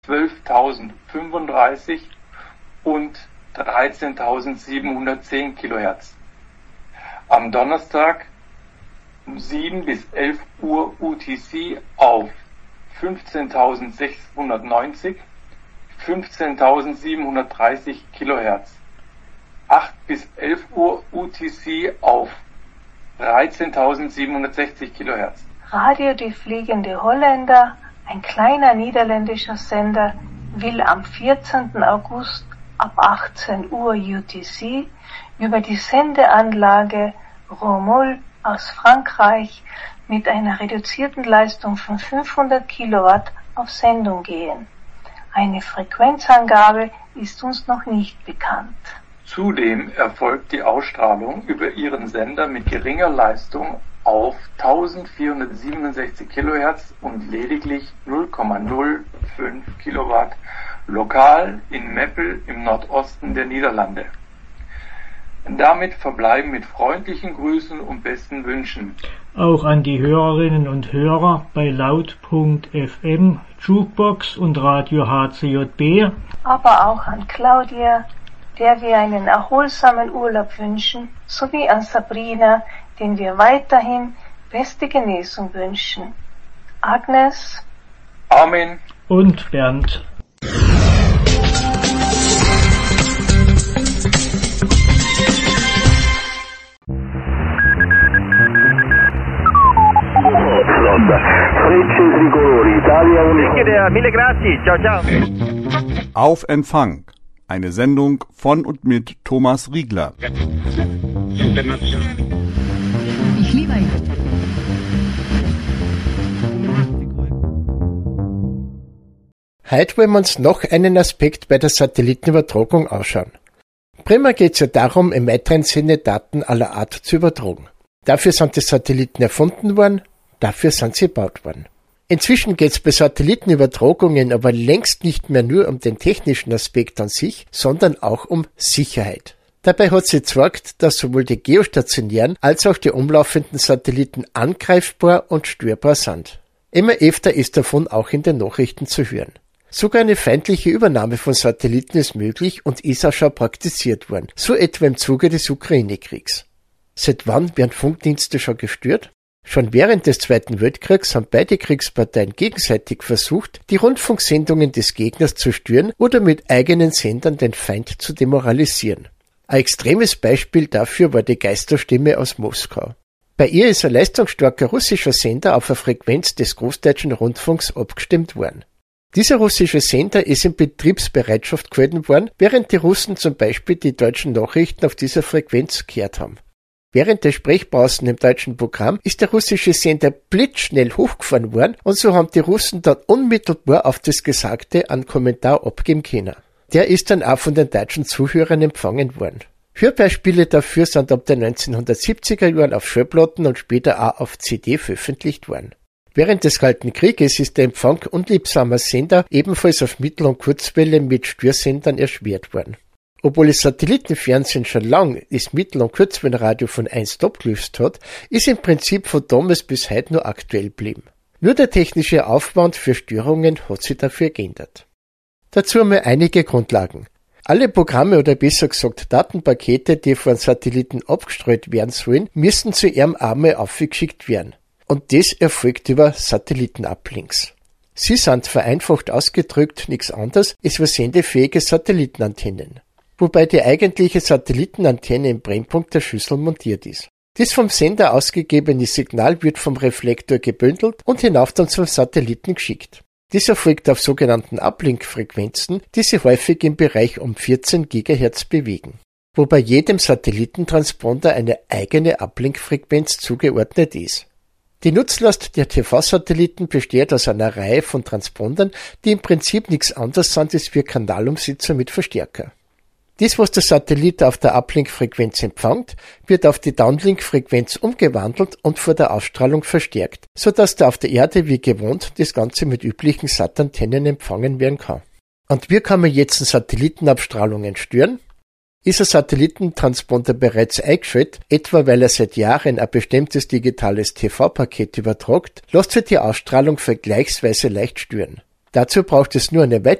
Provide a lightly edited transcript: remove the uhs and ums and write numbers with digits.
12.035 und 13.710 kHz. Am Donnerstag um 7 bis 11 Uhr UTC auf 15.690, 15.730 kHz. 8 bis 11 Uhr UTC auf 13.760 kHz. Radio Die Fliegende Holländer, ein kleiner niederländischer Sender, will am 14. August ab 18 Uhr UTC über die Sendeanlage Romul aus Frankreich mit einer reduzierten Leistung von 500 Kilowatt auf Sendung gehen. Eine Frequenzangabe ist uns noch nicht bekannt. Zudem erfolgt die Ausstrahlung über ihren Sender mit geringer Leistung auf 1467 kHz und lediglich 0,05 Kilowatt lokal in Meppel im Nordosten der Niederlande. Damit verbleiben mit freundlichen Grüßen und besten Wünschen. Auch an die Hörerinnen und Hörer bei laut.fm, Jukebox und Radio HCJB. Aber auch an Claudia, der wir einen erholsamen Urlaub wünschen, sowie an Sabrina, den wir weiterhin beste Genesung wünschen. Agnes, Armin und Bernd. Mille grazie, ciao ciao. Auf Empfang. Eine Sendung von und mit Thomas Riegler. Ich liebe ihn. Heute wollen wir uns noch einen Aspekt bei der Satellitenübertragung anschauen. Primär geht es ja darum, im weiteren Sinne Daten aller Art zu übertragen. Dafür sind die Satelliten erfunden worden, dafür sind sie gebaut worden. Inzwischen geht es bei Satellitenübertragungen aber längst nicht mehr nur um den technischen Aspekt an sich, sondern auch um Sicherheit. Dabei hat sie gezeigt, dass sowohl die geostationären als auch die umlaufenden Satelliten angreifbar und störbar sind. Immer öfter ist davon auch in den Nachrichten zu hören. Sogar eine feindliche Übernahme von Satelliten ist möglich und ist auch schon praktiziert worden, so etwa im Zuge des Ukraine-Kriegs. Seit wann werden Funkdienste schon gestört? Schon während des Zweiten Weltkriegs haben beide Kriegsparteien gegenseitig versucht, die Rundfunksendungen des Gegners zu stören oder mit eigenen Sendern den Feind zu demoralisieren. Ein extremes Beispiel dafür war die Geisterstimme aus Moskau. Bei ihr ist ein leistungsstarker russischer Sender auf eine Frequenz des Großdeutschen Rundfunks abgestimmt worden. Dieser russische Sender ist in Betriebsbereitschaft gehalten worden, während die Russen zum Beispiel die deutschen Nachrichten auf dieser Frequenz gehört haben. Während der Sprechpausen im deutschen Programm ist der russische Sender blitzschnell hochgefahren worden und so haben die Russen dann unmittelbar auf das Gesagte einen Kommentar abgeben können. Der ist dann auch von den deutschen Zuhörern empfangen worden. Hörbeispiele dafür sind ab den 1970er Jahren auf Schallplatten und später auch auf CD veröffentlicht worden. Während des Kalten Krieges ist der Empfang unliebsamer Sender ebenfalls auf Mittel- und Kurzwelle mit Störsendern erschwert worden. Obwohl das Satellitenfernsehen schon lang das Mittel- und Kurzwellenradio von einst abgelöst hat, ist im Prinzip von damals bis heute nur aktuell geblieben. Nur der technische Aufwand für Störungen hat sich dafür geändert. Dazu einmal einige Grundlagen. Alle Programme oder besser gesagt Datenpakete, die von Satelliten abgestreut werden sollen, müssen zu ihrem einmal aufgeschickt werden. Und das erfolgt über Satellitenuplinks. Sie sind vereinfacht ausgedrückt nichts anderes als sendefähige Satellitenantennen. Wobei die eigentliche Satellitenantenne im Brennpunkt der Schüssel montiert ist. Das vom Sender ausgegebene Signal wird vom Reflektor gebündelt und hinauf dann zum Satelliten geschickt. Dies erfolgt auf sogenannten Uplink-Frequenzen, die sich häufig im Bereich um 14 GHz bewegen. Wobei jedem Satellitentransponder eine eigene Uplink-Frequenz zugeordnet ist. Die Nutzlast der TV-Satelliten besteht aus einer Reihe von Transpondern, die im Prinzip nichts anderes sind als wie Kanalumsetzer mit Verstärker. Dies, was der Satellit auf der Uplink-Frequenz empfängt, wird auf die Downlink-Frequenz umgewandelt und vor der Ausstrahlung verstärkt, sodass da auf der Erde wie gewohnt das Ganze mit üblichen SAT-Antennen empfangen werden kann. Und wie kann man jetzt Satellitenabstrahlungen stören? Ist ein Satellitentransponder bereits eingeschaltet, etwa weil er seit Jahren ein bestimmtes digitales TV-Paket übertragt, lässt sich die Ausstrahlung vergleichsweise leicht stören. Dazu braucht es nur eine